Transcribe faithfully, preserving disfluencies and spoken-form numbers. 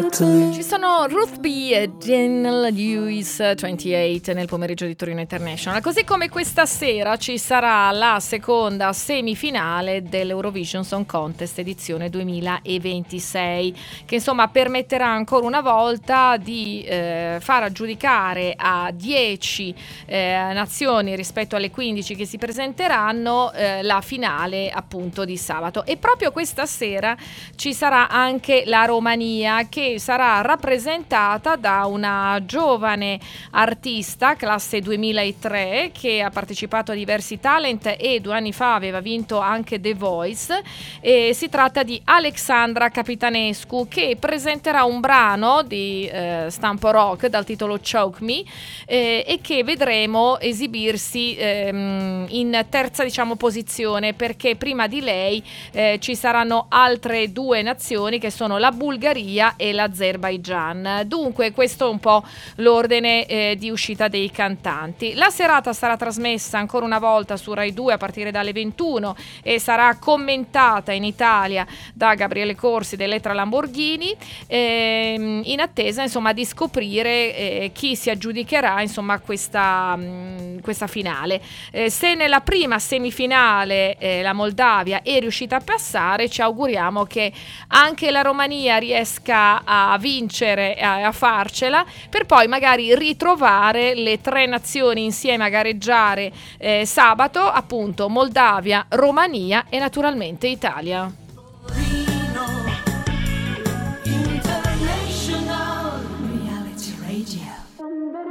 Ci sono Ruth B e Daniel Lewis ventotto nel pomeriggio di Torino International, così come questa sera ci sarà la seconda semifinale dell'Eurovision Song Contest edizione duemilaventisei, che insomma permetterà ancora una volta di eh, far aggiudicare a dieci eh, nazioni rispetto alle quindici che si presenteranno eh, la finale appunto di sabato. E proprio questa sera ci sarà anche la Romania, che sarà rappresentata da una giovane artista classe duemilatré che ha partecipato a diversi talent e due anni fa aveva vinto anche The Voice. E si tratta di Alexandra Capitanescu, che presenterà un brano di eh, stampo rock dal titolo Choke Me eh, e che vedremo esibirsi ehm, in terza diciamo posizione, perché prima di lei eh, ci saranno altre due nazioni che sono la Bulgaria e l'Azerbaigian. Dunque questo è un po' l'ordine eh, di uscita dei cantanti. La serata sarà trasmessa ancora una volta su Rai due a partire dalle ventuno e sarà commentata in Italia da Gabriele Corsi ed Elettra Lamborghini, ehm, in attesa insomma di scoprire eh, chi si aggiudicherà insomma questa, mh, questa finale. Eh, se nella prima semifinale eh, la Moldavia è riuscita a passare, ci auguriamo che anche la Romania riesca a vincere, a, a farcela, per poi magari ritrovare le tre nazioni insieme a gareggiare eh, sabato, appunto Moldavia, Romania e naturalmente Italia.